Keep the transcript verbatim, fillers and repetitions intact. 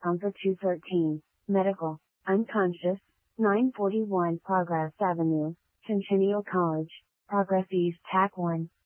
Comfort two thirteen, Medical, unconscious, nine forty-one Progress Avenue, Centennial College, Progress East Tac one.